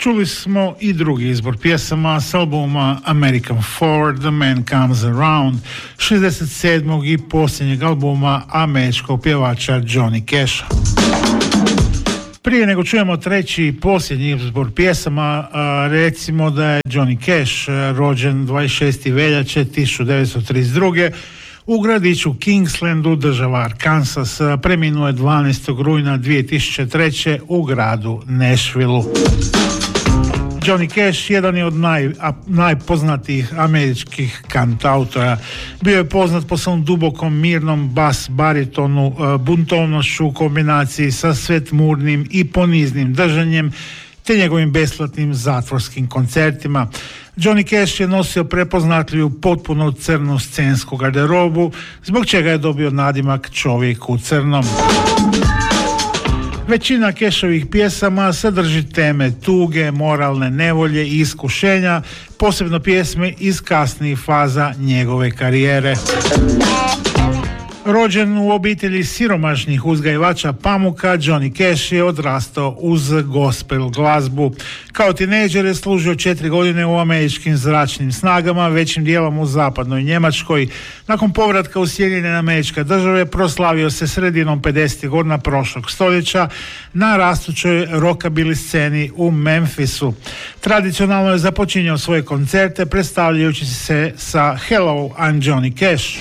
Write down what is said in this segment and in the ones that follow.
Čuli smo i drugi izbor pjesama s albuma American Four, The Man Comes Around, 67. i posljednjeg albuma američkog pjevača Johnny Casha. Prije nego čujemo treći i posljednji izbor pjesama, recimo da je Johnny Cash rođen 26. veljače 1932. u gradiću Kingslandu, država Arkansas. Preminuo je 12. rujna 2003. u gradu Nashvilleu. Johnny Cash jedan je od najpoznatijih američkih kantautora. Bio je poznat po svom dubokom, mirnom bas baritonu, buntovnošću u kombinaciji sa svetmurnim i poniznim držanjem, te njegovim besplatnim zatvorskim koncertima. Johnny Cash je nosio prepoznatljivu potpuno crnu scensku garderobu, zbog čega je dobio nadimak čovjek u crnom. Većina Cashovih pjesama sadrži teme tuge, moralne nevolje i iskušenja, posebno pjesme iz kasnijih faza njegove karijere. Rođen u obitelji siromašnih uzgajivača pamuka, Johnny Cash je odrastao uz gospel glazbu. Kao tinejdžer je služio 4 godine u američkim zračnim snagama, većim dijelom u zapadnoj Njemačkoj. Nakon povratka u Sjedinjene Američke Države proslavio se sredinom 50. godina prošlog stoljeća na rastućoj rockabilly sceni u Memphisu. Tradicionalno je započinjao svoje koncerte predstavljajući se sa Hello, I'm Johnny Cash.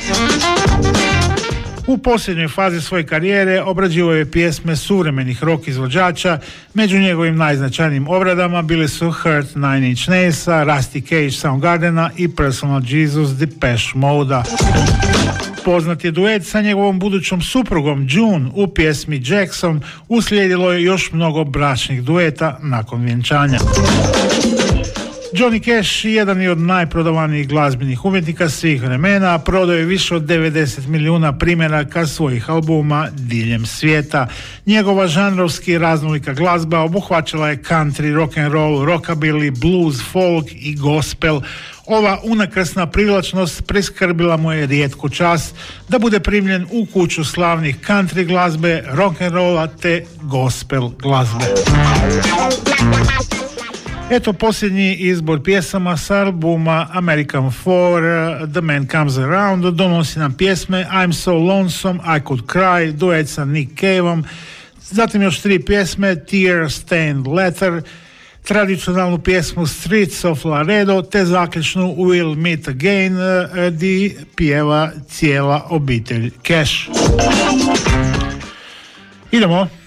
U posljednjoj fazi svoje karijere obrađivao je pjesme suvremenih rock izvođača. Među njegovim najznačajnijim obradama bili su Hurt, Nine Inch Nailsa, Rusty Cage, Soundgardena i Personal Jesus, Depeche Modea. Poznat je duet sa njegovom budućom suprugom June u pjesmi Jackson. Uslijedilo je još mnogo bračnih dueta nakon vjenčanja. Johnny Cash jedan je od najprodavanijih glazbenih umjetnika svih vremena, prodao je više od 90 milijuna primjeraka svojih albuma diljem svijeta. Njegova žanrovski raznolika glazba obuhvaćala je country, rock and roll, rockabilly, blues, folk i gospel. Ova unakrsna privlačnost priskrbila mu je rijetku čast da bude primljen u kuću slavnih country glazbe, rock and rolla te gospel glazbe. Eto posljednji izbor pjesama s albuma American Four, The Man Comes Around, donosi nam pjesme I'm So Lonesome, I Could Cry, duet sa Nick Caveom, zatim još 3 pjesme Tear Stained Letter, tradicionalnu pjesmu Streets of Laredo, te zaključnu We'll Meet Again, di pjeva cijela obitelj Cash. Idemo.